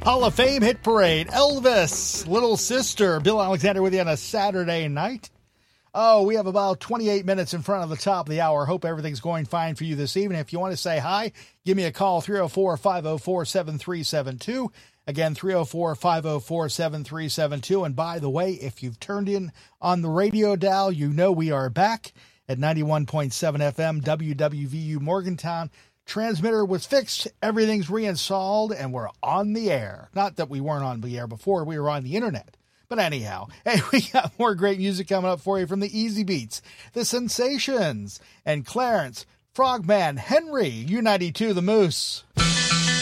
Hall of Fame hit parade. Elvis, Little Sister. Bill Alexander with you on a Saturday night. Oh, we have about 28 minutes in front of the top of the hour. Hope everything's going fine for you this evening. If you want to say hi, give me a call, 304-504-7372. Again, 304-504-7372. And by the way, if you've turned in on the radio dial, you know we are back at 91.7 FM, WWVU Morgantown. Transmitter was fixed, everything's reinstalled, and we're on the air. Not that we weren't on the air before, we were on the internet. But anyhow, hey, we got more great music coming up for you from the Easy Beats, the Sensations, and Clarence, Frogman, Henry, U92, the Moose.